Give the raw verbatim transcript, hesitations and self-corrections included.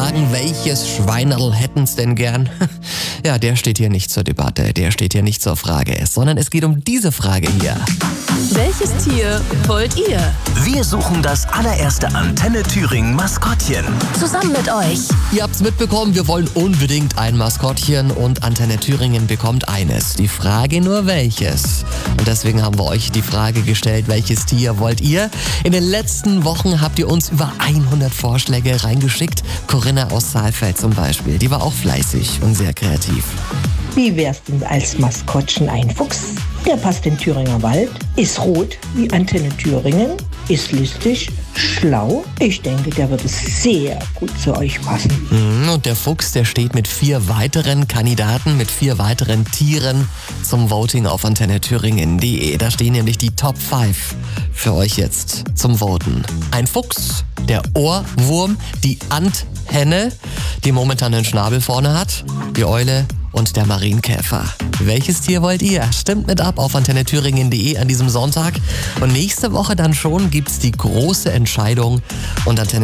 fragen, welches Schweinerl hätten's denn gern? Ja, der steht hier nicht zur Debatte, der steht hier nicht zur Frage, sondern es geht um diese Frage hier. Welches Tier wollt ihr? Wir suchen das allererste Antenne Thüringen Maskottchen. Zusammen mit euch. Ihr habt's mitbekommen, wir wollen unbedingt ein Maskottchen und Antenne Thüringen bekommt eines. Die Frage nur welches. Und deswegen haben wir euch die Frage gestellt, welches Tier wollt ihr? In den letzten Wochen habt ihr uns über hundert Vorschläge reingeschickt. Corinna aus Saalfeld zum Beispiel, die war auch fleißig und sehr kreativ. Wie wär's denn als Maskottchen ein Fuchs? Der passt in Thüringer Wald, ist rot wie Antenne Thüringen, ist listig, schlau. Ich denke, der würde sehr gut zu euch passen. Und der Fuchs, der steht mit vier weiteren Kandidaten, mit vier weiteren Tieren zum Voting auf antenne thüringen punkt de. Da stehen nämlich die Top fünf für euch jetzt zum Voten. Ein Fuchs, der Ohrwurm, die Anthenne, die momentan einen Schnabel vorne hat, die Eule und der Marienkäfer. Welches Tier wollt ihr? Stimmt mit ab auf antenne thüringen punkt de an diesem Sonntag. Und nächste Woche dann schon gibt's die große Entscheidung und Antenne